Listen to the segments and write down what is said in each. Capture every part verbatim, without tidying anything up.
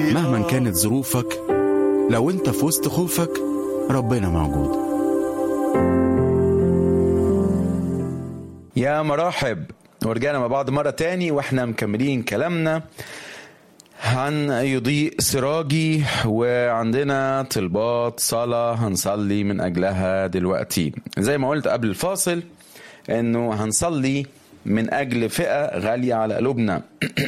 مهما كانت ظروفك، لو انت في وسط خوفك ربنا موجود. يا مرحب، ورجعنا مع بعض مرة تاني واحنا مكملين كلامنا عن يضيء سراجي، وعندنا طلبات صلاة هنصلي من أجلها دلوقتي. زي ما قلت قبل الفاصل انه هنصلي من أجل فئة غالية على قلوبنا.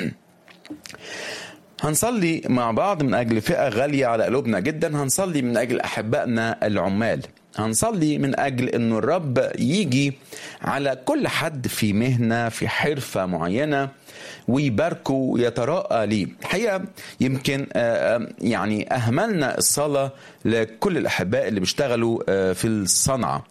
هنصلي مع بعض من أجل فئة غالية على قلوبنا جدا. هنصلي من أجل أحبائنا العمال. هنصلي من أجل أنه الرب يجي على كل حد في مهنة في حرفة معينة ويباركه ويتراءى ليه. الحقيقة يمكن يعني أهملنا الصلاة لكل الأحباء اللي بيشتغلوا في الصنعة،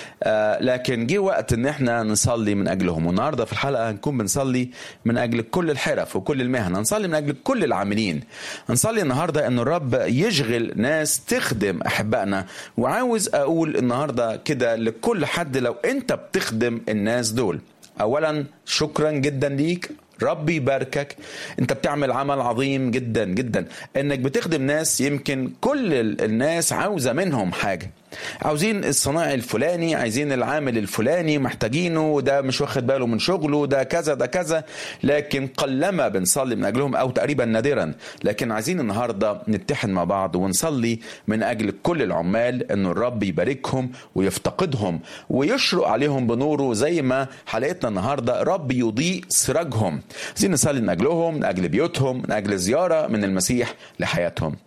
لكن جه وقت ان احنا نصلي من اجلهم. والنهارده في الحلقه هنكون بنصلي من اجل كل الحرف وكل المهن. هنصلي من اجل كل العاملين. هنصلي النهارده ان الرب يشغل ناس تخدم احبائنا. وعاوز اقول النهارده كده لكل حد، لو انت بتخدم الناس دول، اولا شكرا جدا ليك، ربي يباركك. انت بتعمل عمل عظيم جدا جدا انك بتخدم ناس. يمكن كل الناس عاوزة منهم حاجة، عاوزين الصناعي الفلاني، عايزين العامل الفلاني، محتاجينه، ده مش واخد باله من شغله، ده كذا ده كذا، لكن قلما بنصلي من أجلهم أو تقريبا نادرا. لكن عايزين النهاردة نتحد مع بعض ونصلي من أجل كل العمال أنه الرب يباركهم ويفتقدهم ويشرق عليهم بنوره، زي ما حلقتنا النهاردة رب يضيء سراجهم. عايزين نصلي من أجلهم، من أجل بيوتهم، من أجل زيارة من المسيح لحياتهم.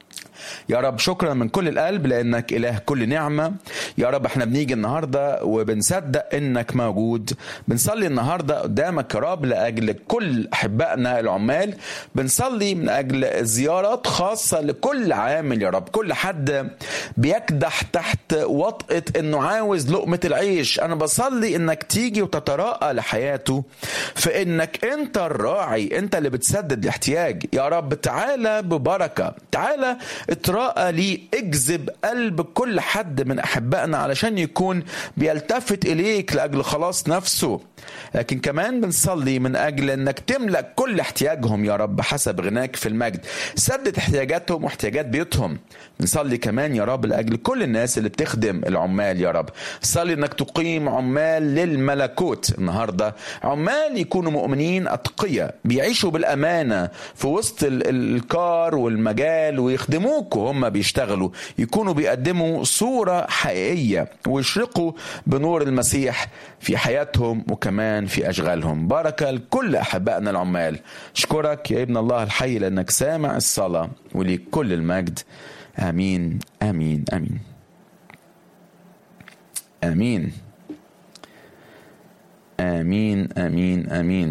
يا رب شكرا من كل القلب لأنك إله كل نعمة. يا رب احنا بنيجي النهاردة وبنصدق إنك موجود. بنصلي النهاردة قدامك يا رب لأجل كل أحبائنا العمال. بنصلي من أجل زيارات خاصة لكل عامل يا رب، كل حد بيكدح تحت وطأة إنه عاوز لقمة العيش. أنا بصلي إنك تيجي وتتراءى لحياته، فإنك أنت الراعي، أنت اللي بتسدد الاحتياج. يا رب تعالى ببركة، تعالى اتراءى لي، اجذب قلب كل حد من أحبائنا علشان يكون بيلتفت إليك لأجل خلاص نفسه. لكن كمان بنصلي من أجل أنك تملأ كل احتياجهم يا رب حسب غناك في المجد. سدد احتياجاتهم واحتياجات بيوتهم. بنصلي كمان يا رب لأجل كل الناس اللي بتخدم العمال يا رب. صلي أنك تقيم عمال للملكوت النهاردة، عمال يكونوا مؤمنين أتقياء بيعيشوا بالأمانة في وسط الكار والمجال ويخدموك وهم بيشتغلوا، يكونوا بيقدموا صورة حقيقية ويشرقوا بنور المسيح في حياتهم وكمان في أشغالهم. بركة لكل أحبائنا العمال. أشكرك يا ابن الله الحي لأنك سامع الصلاة، وليك كل المجد. آمين آمين آمين آمين آمين آمين آمين.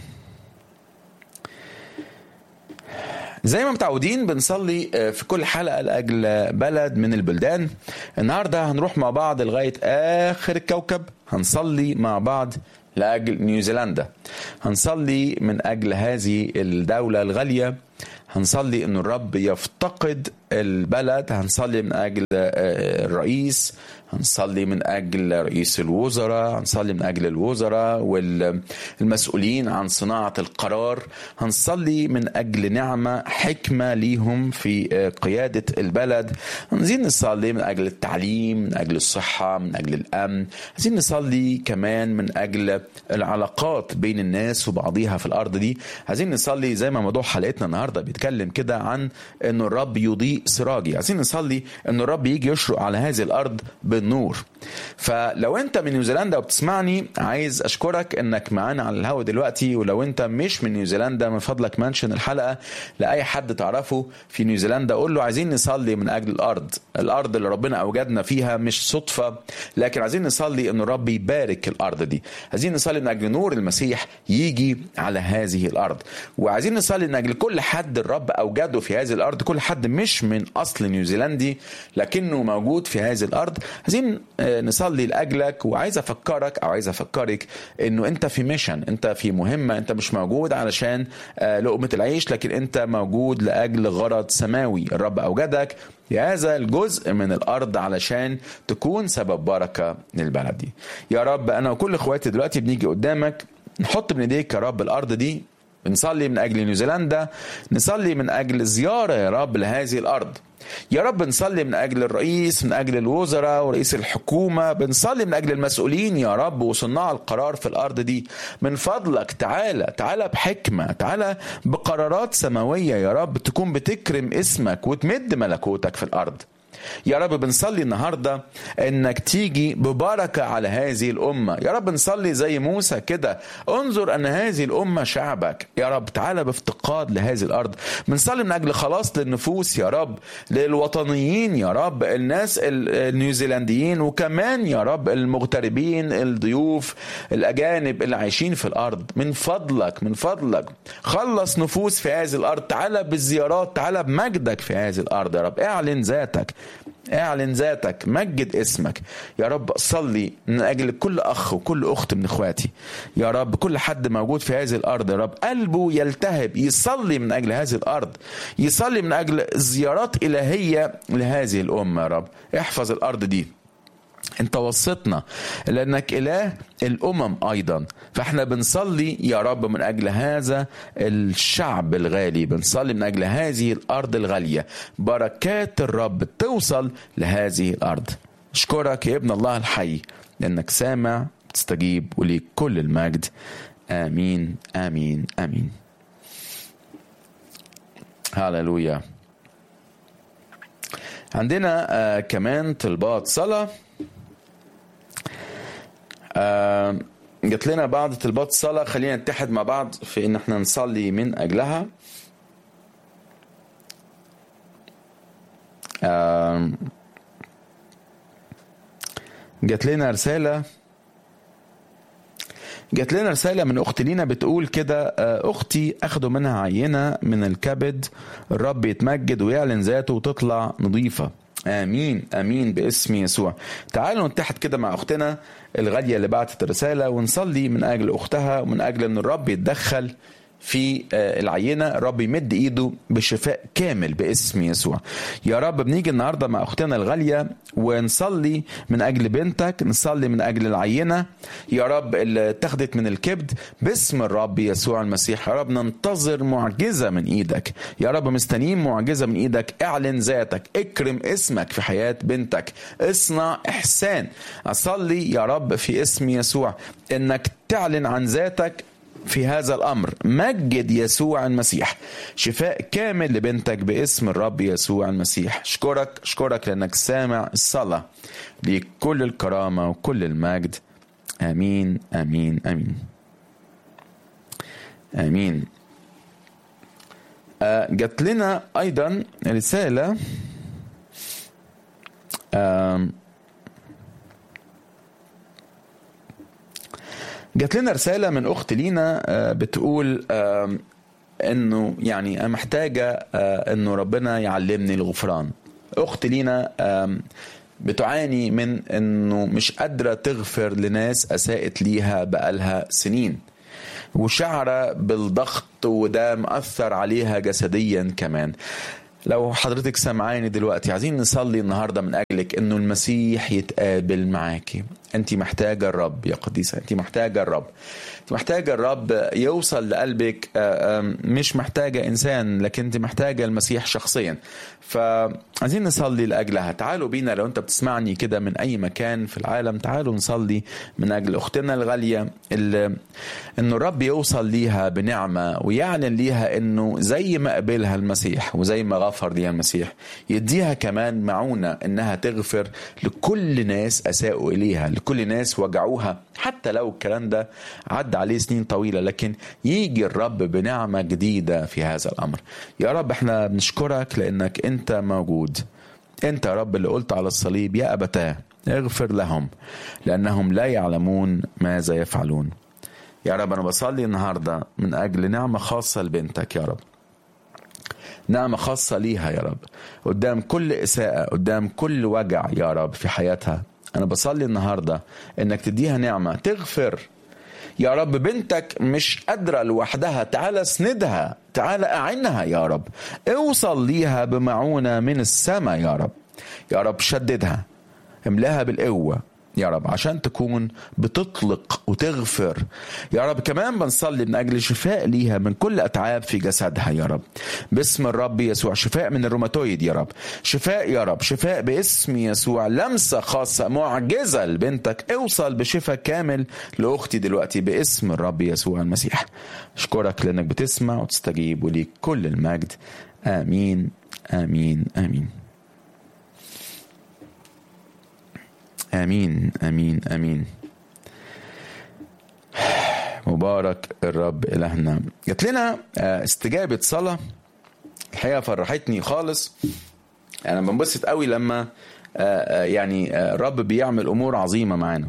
زي ما متعودين بنصلي في كل حلقة لأجل بلد من البلدان. النهاردة هنروح مع بعض لغاية آخر الكوكب. هنصلي مع بعض لأجل نيوزيلندا. هنصلي من أجل هذه الدولة الغالية. هنصلي أن الرب يفتقد البلد. هنصلي من أجل الرئيس، هنصلي من أجل رئيس الوزراء، هنصلي من أجل الوزراء والمسؤولين عن صناعة القرار. هنصلي من أجل نعمة حكمة ليهم في قيادة البلد. عايزين نصلي من أجل التعليم، من أجل الصحة، من أجل الأمن. عايزين نصلي كمان من أجل العلاقات بين الناس وبعضيها في الأرض دي. عايزين نصلي زي ما موضوع حلقتنا النهاردة بيتكلم كده عن أن الرب يضيء سراجي. عايزين نصلي أن الرب يجي يشرق على هذه الأرض بالنور. فلو انت من نيوزيلندا وبتسمعني، عايز اشكرك انك معانا على الهواء دلوقتي. ولو انت مش من نيوزيلندا، من فضلك منشن الحلقة لأي حد تعرفه في نيوزيلندا. قول له عايزين نصلي من أجل الأرض، الأرض اللي ربنا أوجدنا فيها مش صدفة، لكن عايزين نصلي أن الرب يبارك الأرض دي. عايزين نصلي من أجل نور المسيح يجي على هذه الأرض. وعايزين نصلي من أجل كل حد الرب أوجده في هذه الأرض، كل حد مش من أصل نيوزيلندي لكنه موجود في هذه الأرض. عايزين نصلي لأجلك. وعايز أفكرك أو عايز أفكرك أنه أنت في ميشن، أنت في مهمة. أنت مش موجود علشان لقمة العيش، لكن أنت موجود لأجل غرض سماوي. الرب أوجدك في هذا الجزء من الأرض علشان تكون سبب بركة للبلد دي. يا رب أنا وكل إخواتي دلوقتي بنيجي قدامك، نحط بين ايديك يا رب الأرض دي بنصلي من أجل نيوزيلندا، نصلي من أجل زيارة يا رب لهذه الأرض. يا رب نصلي من أجل الرئيس، من أجل الوزراء ورئيس الحكومة، بنصلي من أجل المسؤولين يا رب وصناع القرار في الأرض دي. من فضلك تعالى تعالى بحكمة، تعالى بقرارات سماوية يا رب تكون بتكرم اسمك وتمد ملكوتك في الأرض. يا رب بنصلي النهاردة انك تيجي ببركة على هذه الامة. يا رب نصلي زي موسى كده، انظر ان هذه الامة شعبك. يا رب تعالى بافتقاد لهذه الارض. بنصلي من اجل خلاص للنفوس يا رب، للوطنيين يا رب، الناس النيوزيلنديين، وكمان يا رب المغتربين، الضيوف الاجانب اللي عايشين في الارض. من فضلك من فضلك خلص نفوس في هذه الارض. تعالى بالزيارات، تعالى بمجدك في هذه الارض يا رب. اعلن ذاتك، اعلن ذاتك، مجد اسمك يا رب. صلي من اجل كل اخ وكل اخت من اخواتي يا رب، كل حد موجود في هذه الارض يا رب قلبه يلتهب يصلي من اجل هذه الارض، يصلي من اجل زيارات الهيه لهذه الامه يا رب. احفظ الارض دي، انت وصيتنا لانك اله الامم ايضا، فاحنا بنصلي يا رب من اجل هذا الشعب الغالي، بنصلي من اجل هذه الارض الغالية، بركات الرب توصل لهذه الارض. اشكرك يا ابن الله الحي لانك سامع تستجيب، وليك كل المجد. امين امين امين. هاللويا. عندنا آه كمان طلبات صلاة. آه جات لنا بعض طلبات الصلاة، خلينا نتحد مع بعض في ان احنا نصلي من اجلها. آه جات لنا رسالة جات لنا رسالة من اخت لينا بتقول كده: آه اختي اخدوا منها عينة من الكبد، الرب يتمجد ويعلن ذاته وتطلع نظيفة. امين امين باسم يسوع. تعالوا نتحد كده مع اختنا الغالية اللي بعتت الرسالة ونصلي من اجل اختها ومن اجل ان الرب يتدخل في العينة، الرب يمد ايده بشفاء كامل باسم يسوع. يا رب بنيجي النهاردة مع اختنا الغالية ونصلي من اجل بنتك، نصلي من اجل العينة يا رب اللي اتخذت من الكبد باسم الرب يسوع المسيح. يا رب ننتظر معجزة من ايدك يا رب، مستنيين معجزة من ايدك. اعلن ذاتك، اكرم اسمك في حياة بنتك، اصنع احسان. اصلي يا رب في اسم يسوع انك تعلن عن ذاتك في هذا الأمر. مجد يسوع المسيح، شفاء كامل لبنتك باسم الرب يسوع المسيح. اشكرك اشكرك لأنك سامع الصلاة، ليك كل الكرامة وكل المجد. آمين آمين آمين آمين. آه جات لنا أيضا رسالة آه جات لنا رسالة من أخت لينا بتقول إنه يعني محتاجة إنه ربنا يعلمني الغفران. أخت لينا بتعاني من إنه مش قادرة تغفر لناس أساءت ليها بقالها سنين، وشعرة بالضغط وده مأثر عليها جسديا كمان. لو حضرتك سمعاني دلوقتي، عايزين نصلي النهاردة من أجلك إنه المسيح يتقابل معاكي. أنت محتاجة الرب يا قديسة، أنت محتاجة الرب، أنت محتاجة الرب يوصل لقلبك. مش محتاجة إنسان، لكن أنت محتاجة المسيح شخصيا. فعايزين نصلي لأجلها. تعالوا بينا لو أنت بتسمعني كده من أي مكان في العالم، تعالوا نصلي من أجل أختنا الغالية اللي إنه الرب يوصل ليها بنعمة ويعلن ليها إنه زي ما قبلها المسيح وزي ما غفر ليها المسيح، يديها كمان معونة إنها تغفر لكل ناس أساءوا إليها، لكل ناس وجعوها، حتى لو الكلام ده عدى عليه سنين طويلة، لكن يجي الرب بنعمة جديدة في هذا الأمر. يا رب احنا بنشكرك لأنك أنت موجود. أنت يا رب اللي قلت على الصليب: يا أبتاه اغفر لهم لأنهم لا يعلمون ماذا يفعلون. يا رب أنا بصلي النهاردة من أجل نعمة خاصة لبنتك يا رب، نعمة خاصة ليها يا رب، قدام كل إساءة، قدام كل وجع يا رب في حياتها. أنا بصلي النهاردة إنك تديها نعمة تغفر يا رب. بنتك مش قادرة لوحدها، تعالى اسندها، تعالى أعنها يا رب، اوصل ليها بمعونة من السماء يا رب. يا رب شددها، املاها بالقوة، يا رب عشان تكون بتطلق وتغفر يا رب. كمان بنصلي من أجل شفاء ليها من كل أتعاب في جسدها يا رب باسم الرب يسوع. شفاء من الروماتويد يا رب، شفاء يا رب، شفاء باسم يسوع. لمسة خاصة معجزة لبنتك، اوصل بشفاء كامل لأختي دلوقتي باسم الرب يسوع المسيح. أشكرك لأنك بتسمع وتستجيب، وليك كل المجد. آمين آمين آمين آمين آمين آمين. مبارك الرب إلهنا. جات لنا استجابة صلاة الحقيقة فرحتني خالص. أنا بنبسط قوي لما يعني الرب بيعمل أمور عظيمة معانا.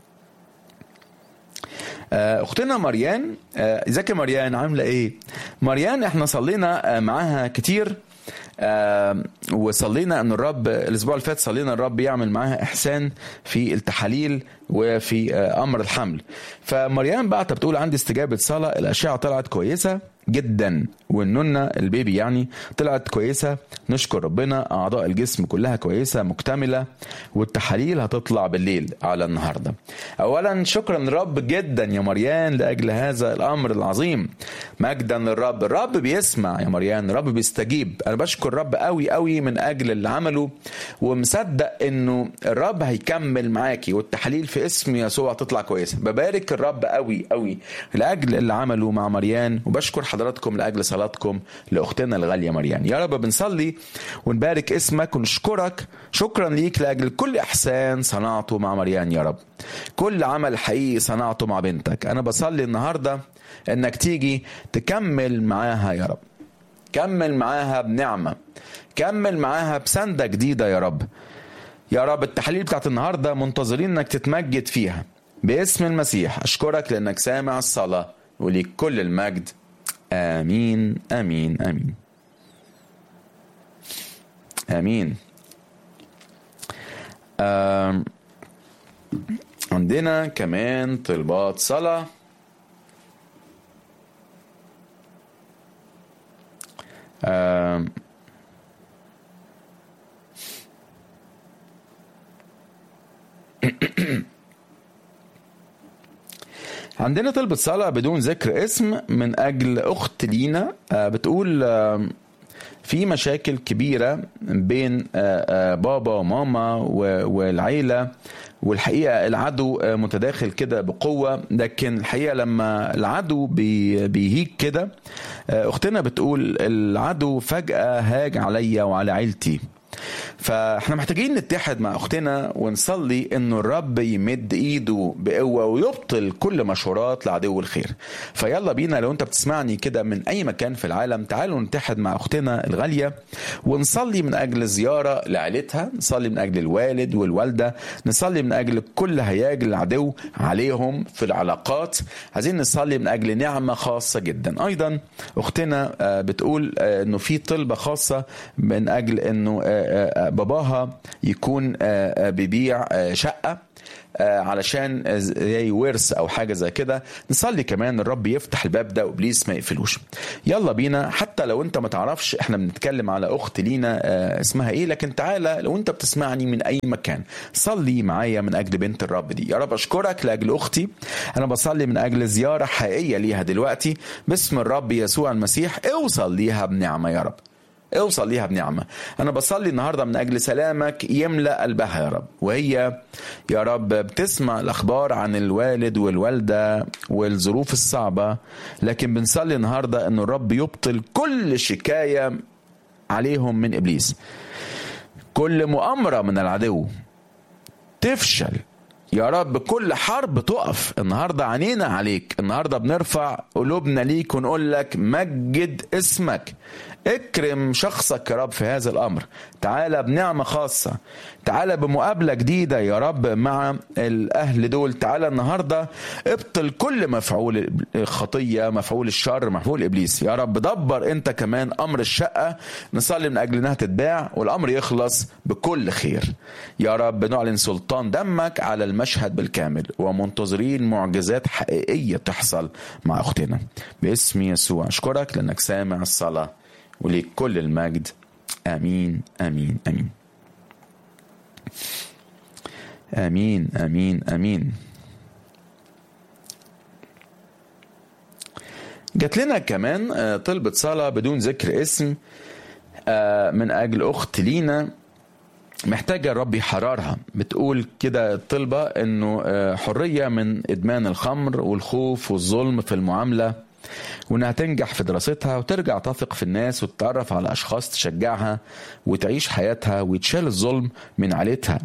أختنا مريان، ازيك يا مريان، عاملة إيه؟ مريان احنا صلينا معاها كتير، آه وصلينا ان الرب الاسبوع اللي فات صلينا الرب يعمل معاها احسان في التحاليل وفي آه امر الحمل. فمريم بعت بتقول عندي استجابه صلاه، الاشعه طلعت كويسه جدا والنونة البيبي يعني طلعت كويسة، نشكر ربنا. أعضاء الجسم كلها كويسة مكتملة، والتحاليل هتطلع بالليل على النهاردة. أولا شكرا للرب جدا يا مريان لأجل هذا الأمر العظيم، مجدا للرب. الرب بيسمع يا مريان، الرب بيستجيب. أنا بشكر الرب قوي قوي من أجل اللي عمله، ومصدق إنه الرب هيكمل معاكي والتحاليل في اسم يسوع تطلع كويسة. ببارك الرب قوي قوي لأجل اللي عمله مع مريان، وبشكر حضراتكم لأجل صلاتكم لأختنا الغالية مريان. يا رب بنصلي ونبارك اسمك ونشكرك، شكرا ليك لأجل كل إحسان صنعته مع مريان يا رب، كل عمل حقيقي صنعته مع بنتك. أنا بصلي النهاردة إنك تيجي تكمل معاها يا رب، كمل معاها بنعمة، كمل معاها بسندة جديدة يا رب. يا رب التحليل بتاعت النهاردة منتظرين إنك تتمجد فيها باسم المسيح. أشكرك لأنك سامع الصلاة، وليك كل المجد. آمين آمين آمين آمين. آم عندنا كمان طلبات صلاة. آم عندنا طلبة صلاة بدون ذكر اسم من أجل أخت لينا، بتقول في مشاكل كبيرة بين بابا وماما والعيلة، والحقيقة العدو متداخل كده بقوة، لكن الحقيقة لما العدو بيهيج كده، أختنا بتقول العدو فجأة هاج عليا وعلى عيلتي. فاحنا محتاجين نتحد مع اختنا ونصلي انه الرب يمد ايده بقوه ويبطل كل مشورات لعدو الخير. فيلا بينا لو انت بتسمعني كده من اي مكان في العالم، تعالوا نتحد مع اختنا الغاليه ونصلي من اجل زياره لعائلتها، نصلي من اجل الوالد والوالده، نصلي من اجل كل هياج العدو عليهم في العلاقات. عايزين نصلي من اجل نعمه خاصه جدا. ايضا اختنا بتقول انه في طلبه خاصه من اجل انه باباها يكون بيبيع شقة علشان زي ورث او حاجة زي كده. نصلي كمان الرب يفتح الباب ده وابليس ما يقفلوش. يلا بينا. حتى لو انت ما تعرفش احنا بنتكلم على اخت لينا اسمها ايه، لكن تعالى لو انت بتسمعني من اي مكان صلي معايا من اجل بنت الرب دي. يا رب اشكرك لاجل اختي، انا بصلي من اجل زيارة حقيقية ليها دلوقتي باسم الرب يسوع المسيح. اوصل ليها بنعمة يا رب، اوصل ليها بنعمة. أنا بصلي النهاردة من أجل سلامك يملأ قلبها يا رب، وهي يا رب بتسمع الأخبار عن الوالد والوالدة والظروف الصعبة، لكن بنصلي النهاردة أن الرب يبطل كل شكاية عليهم من إبليس، كل مؤامرة من العدو تفشل يا رب، كل حرب تقف. النهاردة عنينا عليك، النهاردة بنرفع قلوبنا ليك ونقول لك مجد اسمك، اكرم شخصك يا رب في هذا الأمر. تعالى بنعمة خاصة، تعالى بمقابلة جديدة يا رب مع الأهل دول. تعالى النهاردة ابطل كل مفعول خطية، مفعول الشر، مفعول إبليس يا رب. دبر انت كمان أمر الشقة، نصلي من أجل انها تتباع والأمر يخلص بكل خير يا رب. نعلن سلطان دمك على المشهد بالكامل، ومنتظرين معجزات حقيقية تحصل مع أختنا باسم يسوع. أشكرك لأنك سامع الصلاة، وليك كل المجد. آمين آمين آمين. آمين آمين آمين. جات لنا كمان طلبة صلاة بدون ذكر اسم من أجل أخت لينا محتاجة الرب يحررها. بتقول كده الطلبة إنه حرية من إدمان الخمر والخوف والظلم في المعاملة، وإنها تنجح في دراستها وترجع تثق في الناس وتتعرف على أشخاص تشجعها وتعيش حياتها ويتشال الظلم من عائلتها،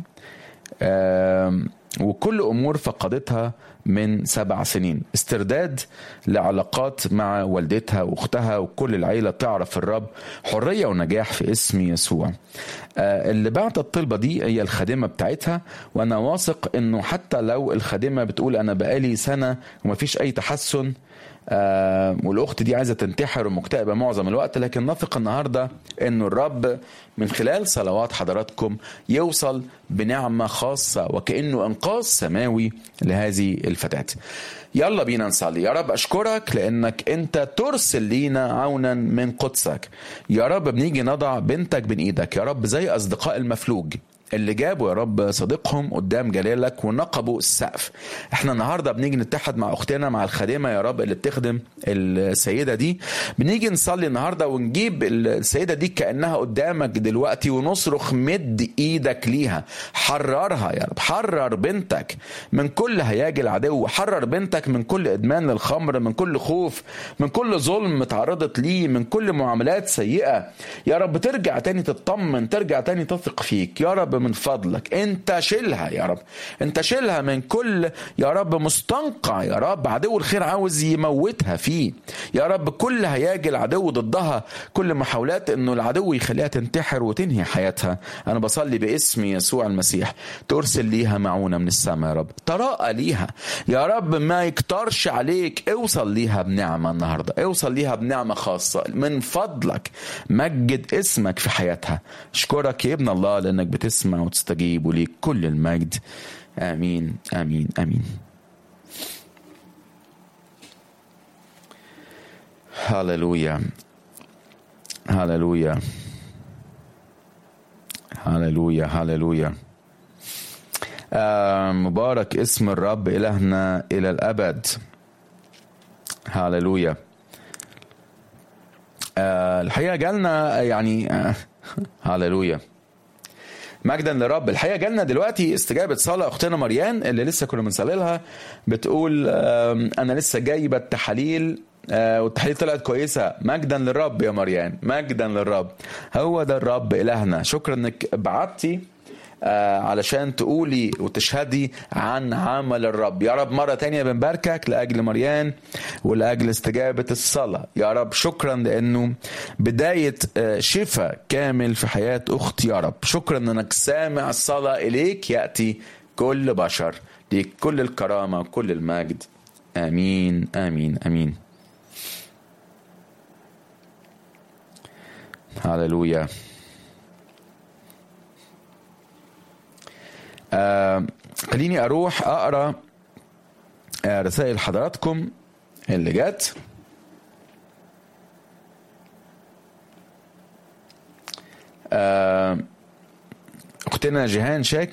وكل أمور فقدتها من سبع سنين. استرداد لعلاقات مع والدتها واختها وكل العيلة تعرف الرب. حرية ونجاح في اسم يسوع. اللي بعت الطلبة دي هي الخادمة بتاعتها، وأنا واثق أنه حتى لو الخادمة بتقول أنا بقالي سنة ومفيش أي تحسن، آه والأخت دي عايزة تنتحر ومكتئبة معظم الوقت، لكن نثق النهاردة أنه الرب من خلال صلوات حضراتكم يوصل بنعمة خاصة وكأنه إنقاذ سماوي لهذه الفتاة. يلا بينا نصلي. يا رب أشكرك لأنك أنت ترسل لينا عونا من قدسك. يا رب بنيجي نضع بنتك بين إيدك يا رب، زي أصدقاء المفلوج اللي جابوا يا رب صديقهم قدام جلالك ونقبوا السقف. احنا النهاردة بنيجي نتحد مع اختنا مع الخادمة يا رب اللي بتخدم السيدة دي. بنيجي نصلي النهاردة ونجيب السيدة دي كأنها قدامك دلوقتي ونصرخ مد ايدك ليها. حررها يا رب، حرر بنتك من كل هياج العدو، حرر بنتك من كل ادمان للخمر، من كل خوف، من كل ظلم تعرضت ليه، من كل معاملات سيئة يا رب. ترجع تاني تطمن، ترجع تاني تثق فيك يا رب. من فضلك انت شيلها يا رب، انت شيلها من كل يا رب مستنقع يا رب عدو الخير عاوز يموتها فيه يا رب. كل هياج العدو ضدها، كل محاولات انه العدو يخليها تنتحر وتنهي حياتها، انا بصلي باسم يسوع المسيح ترسل ليها معونة من السماء يا رب. تراءى ليها يا رب، ما يكترش عليك. اوصل ليها بنعمة النهاردة، اوصل ليها بنعمة خاصة من فضلك. مجد اسمك في حياتها. اشكرك يا ابن الله لانك بتسمع وتستجيب، وليك كل المجد. آمين آمين آمين. هاللويا هاللويا هاللويا هاللويا. آه مبارك اسم الرب إلهنا إلى الأبد. هاللويا. آه الحقيقة جالنا يعني آه هاللويا مجدا لرب. الحقيقة جالنا دلوقتي استجابة صلاة أختنا مريان اللي لسه كنا بنصلي لها. بتقول أنا لسه جايبة التحاليل والتحاليل طلعت كويسة. مجدا للرب يا مريان، مجدا للرب. هو ده الرب إلهنا. شكرا انك بعتي علشان تقولي وتشهدي عن عمل الرب يا رب. مرة تانية بنباركك لأجل مريان ولأجل استجابة الصلاة يا رب. شكرا لأنه بداية شفاء كامل في حياة أختي يا رب. شكرا أنك سامع الصلاة. إليك يأتي كل بشر، ليك كل الكرامة وكل المجد. آمين آمين آمين. هاللويا. آه خليني أروح أقرأ آه رسائل حضراتكم اللي جات. آه أختنا جيهان شاكر